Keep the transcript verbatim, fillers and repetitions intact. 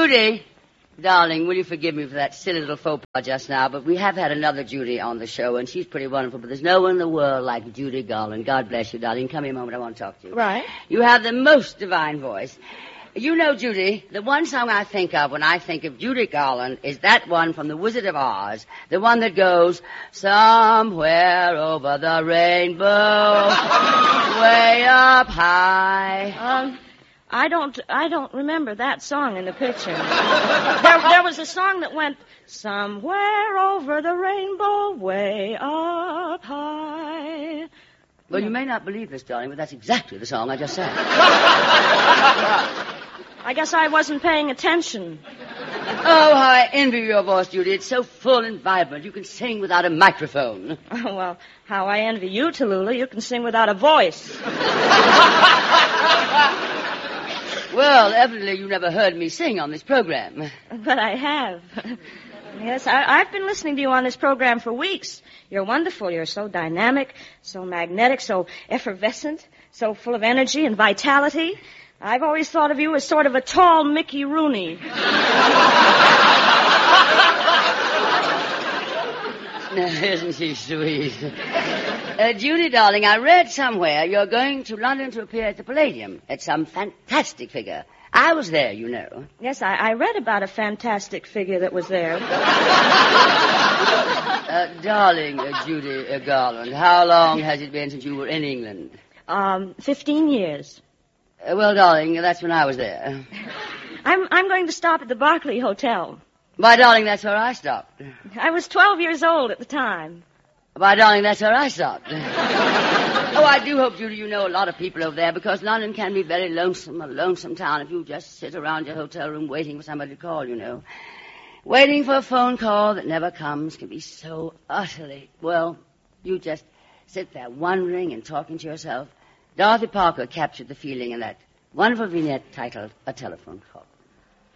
Judy, darling, will you forgive me for that silly little faux pas just now, but we have had another Judy on the show, and she's pretty wonderful, but there's no one in the world like Judy Garland. God bless you, darling. Come here a moment, I want to talk to you. Right. You have the most divine voice. You know, Judy, the one song I think of when I think of Judy Garland is that one from The Wizard of Oz, the one that goes, somewhere over the rainbow, way up high. Um, I don't, I don't remember that song in the picture. there, there was a song that went, somewhere over the rainbow, way up high. Well, you may not believe this, darling, but that's exactly the song I just sang. I guess I wasn't paying attention. Oh, how I envy your voice, Judy. It's so full and vibrant. You can sing without a microphone. Oh, well, how I envy you, Tallulah. You can sing without a voice. Well, evidently you never heard me sing on this program. But I have. Yes, I, I've been listening to you on this program for weeks. You're wonderful. You're so dynamic, so magnetic, so effervescent, so full of energy and vitality. I've always thought of you as sort of a tall Mickey Rooney. Isn't she sweet? Uh, Judy, darling, I read somewhere you're going to London to appear at the Palladium at some fantastic figure. I was there, you know. Yes, I, I read about a fantastic figure that was there. uh, darling uh, Judy uh, Garland, how long has it been since you were in England? Um, fifteen years. Uh, well, darling, that's when I was there. I'm I'm going to stop at the Berkeley Hotel. My darling, that's where I stopped. I was twelve years old at the time. My darling, that's where I stopped. Oh, I do hope, Judy, you know a lot of people over there, because London can be very lonesome, a lonesome town if you just sit around your hotel room waiting for somebody to call, you know. Waiting for a phone call that never comes can be so utterly, well, you just sit there wondering and talking to yourself. Dorothy Parker captured the feeling in that wonderful vignette titled A Telephone Call.